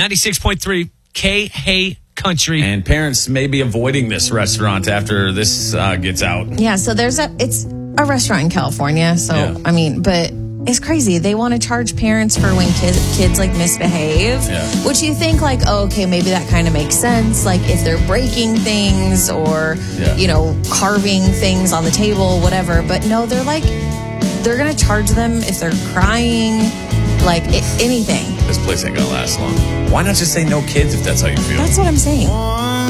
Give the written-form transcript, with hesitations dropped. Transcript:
96.3 K-Hey Country. And parents may be avoiding this restaurant after this gets out. Yeah, so it's a restaurant in California. So, Yeah. I mean, but it's crazy. They want to charge parents for when kids like misbehave, which you think like, oh, okay, maybe that kind of makes sense. Like if they're breaking things or, carving things on the table, whatever. But no, they're going to charge them if they're crying, like anything. This place ain't gonna last long. Why not just say no kids if that's how you feel? That's what I'm saying.